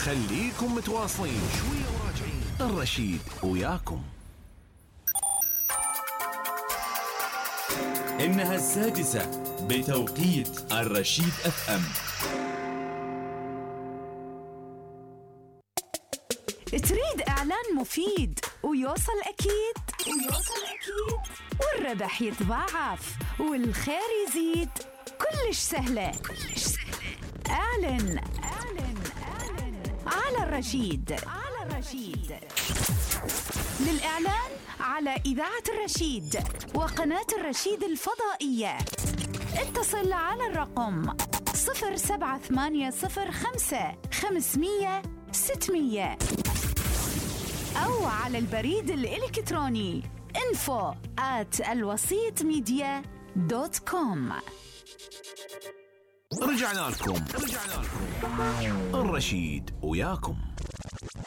خليكم متواصلين، شوية وراجعين. الرشيد وياكم. إنها 6 بتوقيت الرشيد FM. تريد إعلان مفيد ويوصل أكيد والربح يتضاعف والخير يزيد، كلش سهلة. اعلن على الرشيد. للإعلان على إذاعة الرشيد وقناة الرشيد الفضائية اتصل على الرقم 07805 500 600 أو على البريد الإلكتروني info@alwasitmedia.com. رجعنا لكم. الرشيد وياكم.